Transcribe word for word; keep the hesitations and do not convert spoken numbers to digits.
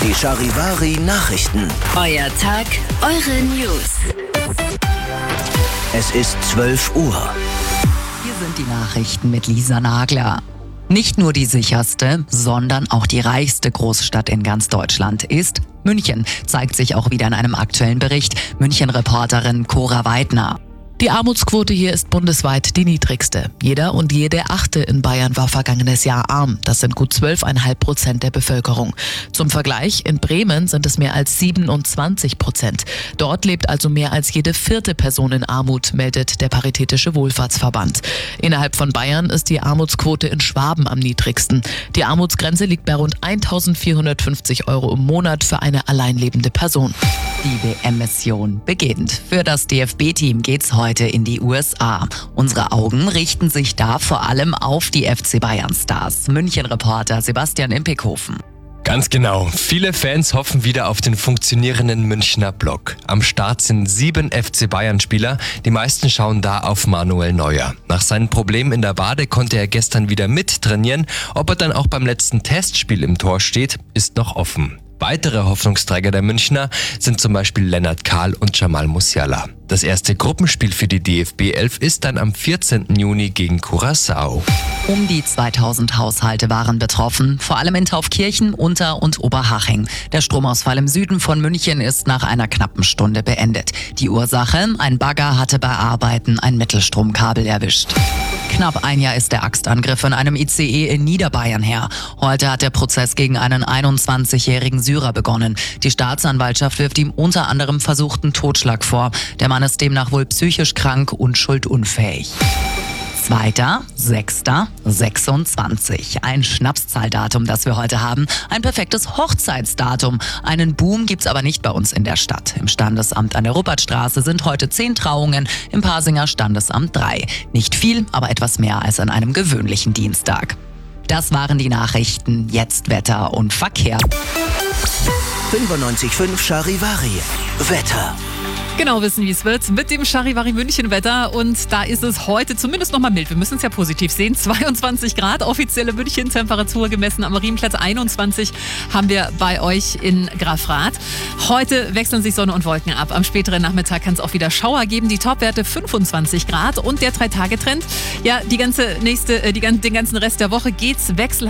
Die Charivari Nachrichten. Euer Tag, eure News. Es ist zwölf Uhr. Hier sind die Nachrichten mit Lisa Nagler. Nicht nur die sicherste, sondern auch die reichste Großstadt in ganz Deutschland ist München, zeigt sich auch wieder in einem aktuellen Bericht. München-Reporterin Cora Weidner. Die Armutsquote hier ist bundesweit die niedrigste. Jeder und jede Achte in Bayern war vergangenes Jahr arm. Das sind gut zwölf Komma fünf Prozent der Bevölkerung. Zum Vergleich, in Bremen sind es mehr als siebenundzwanzig Prozent. Dort lebt also mehr als jede vierte Person in Armut, meldet der Paritätische Wohlfahrtsverband. Innerhalb von Bayern ist die Armutsquote in Schwaben am niedrigsten. Die Armutsgrenze liegt bei rund eintausendvierhundertfünfzig Euro im Monat für eine alleinlebende Person. Die W M-Mission beginnt. Für das D F B-Team geht's heute in die U S A. Unsere Augen richten sich da vor allem auf die F C Bayern-Stars. München-Reporter Sebastian Impekhofen. Ganz genau. Viele Fans hoffen wieder auf den funktionierenden Münchner Block. Am Start sind sieben F C Bayern-Spieler. Die meisten schauen da auf Manuel Neuer. Nach seinen Problemen in der Wade konnte er gestern wieder mittrainieren. Ob er dann auch beim letzten Testspiel im Tor steht, ist noch offen. Weitere Hoffnungsträger der Münchner sind zum Beispiel Lennart Kahl und Jamal Musiala. Das erste Gruppenspiel für die D F B elf ist dann am vierzehnten Juni gegen Curaçao. Um die zweitausend Haushalte waren betroffen, vor allem in Taufkirchen, Unter- und Oberhaching. Der Stromausfall im Süden von München ist nach einer knappen Stunde beendet. Die Ursache? Ein Bagger hatte bei Arbeiten ein Mittelstromkabel erwischt. Knapp ein Jahr ist der Axtangriff in einem I C E in Niederbayern her. Heute hat der Prozess gegen einen einundzwanzigjährigen Syrer begonnen. Die Staatsanwaltschaft wirft ihm unter anderem versuchten Totschlag vor. Der Mann ist demnach wohl psychisch krank und schuldunfähig. zweiter sechster sechsundzwanzig. Ein Schnapszahldatum, das wir heute haben. Ein perfektes Hochzeitsdatum. Einen Boom gibt's aber nicht bei uns in der Stadt. Im Standesamt an der Ruppertstraße sind heute zehn Trauungen, im Pasinger Standesamt drei. Nicht viel, aber etwas mehr als an einem gewöhnlichen Dienstag. Das waren die Nachrichten. Jetzt Wetter und Verkehr. fünfundneunzig Komma fünf Charivari. Wetter. Genau wissen, wie es wird mit dem Charivari München Wetter, und da ist es heute zumindest noch mal mild. Wir müssen es ja positiv sehen. zweiundzwanzig Grad, offizielle München Temperatur gemessen am Marienplatz. einundzwanzig haben wir bei euch in Grafrath. Heute wechseln sich Sonne und Wolken ab. Am späteren Nachmittag kann es auch wieder Schauer geben. Die Topwerte fünfundzwanzig Grad und der Drei-Tage-Trend. Ja, die ganze nächste, die, den ganzen Rest der Woche geht's wechselhaft